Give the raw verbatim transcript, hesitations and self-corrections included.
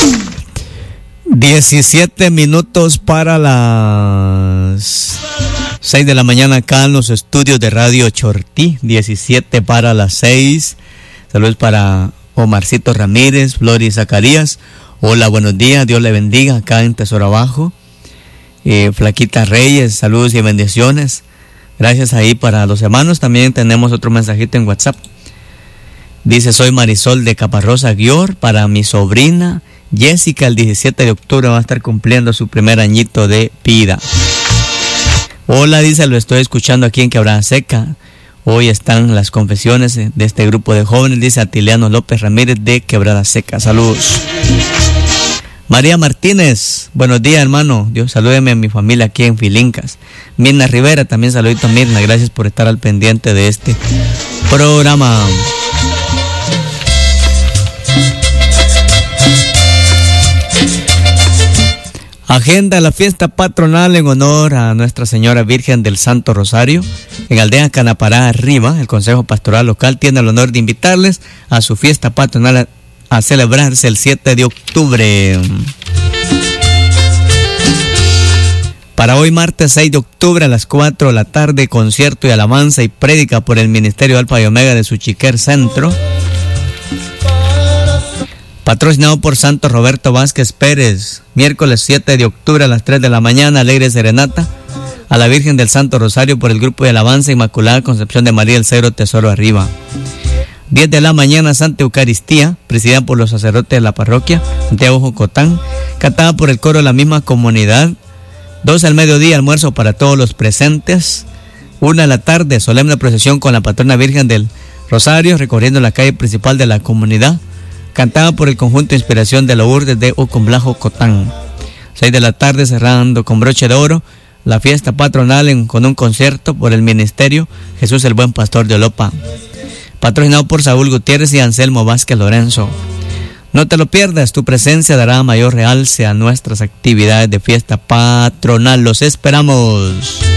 diecisiete minutos para las seis de la mañana acá en los estudios de Radio Chortí. diecisiete para las seis. Saludos para Omarcito Ramírez, Flori Zacarías. Hola, buenos días, Dios le bendiga acá en Tesoro Abajo. Eh, Flaquita Reyes, saludos y bendiciones. Gracias ahí para los hermanos. También tenemos otro mensajito en WhatsApp. Dice, soy Marisol de Caparrosa Guior. Para mi sobrina Jessica, el diecisiete de octubre va a estar cumpliendo su primer añito de vida. Hola, dice, lo estoy escuchando aquí en Quebrada Seca. Hoy están las confesiones de este grupo de jóvenes, dice Atiliano López Ramírez de Quebrada Seca. Saludos. María Martínez, buenos días, hermano. Dios salúdeme a mi familia aquí en Filincas. Mirna Rivera, también saludito a Mirna. Gracias por estar al pendiente de este programa. Agenda de la fiesta patronal en honor a Nuestra Señora Virgen del Santo Rosario. En Aldea Canapará Arriba, el Consejo Pastoral Local tiene el honor de invitarles a su fiesta patronal a, a celebrarse el siete de octubre. Para hoy, martes seis de octubre a las cuatro de la tarde, concierto y alabanza y prédica por el Ministerio Alfa y Omega de Suchiquer Centro. Patrocinado por Santo Roberto Vázquez Pérez. Miércoles siete de octubre a las tres de la mañana, alegre serenata a la Virgen del Santo Rosario por el Grupo de Alabanza Inmaculada Concepción de María del Cedro Tesoro Arriba. diez de la mañana, Santa Eucaristía, presidida por los sacerdotes de la parroquia Santiago Jocotán, cantada por el coro de la misma comunidad. doce al mediodía, almuerzo para todos los presentes. una de la tarde, solemne procesión con la patrona Virgen del Rosario, recorriendo la calle principal de la comunidad, cantada por el conjunto Inspiración de Lourdes de Ocomblajo Cotán. seis de la tarde, cerrando con broche de oro la fiesta patronal en, con un concierto por el Ministerio Jesús el Buen Pastor de Olopa, patrocinado por Saúl Gutiérrez y Anselmo Vázquez Lorenzo. No te lo pierdas, tu presencia dará mayor realce a nuestras actividades de fiesta patronal. Los esperamos.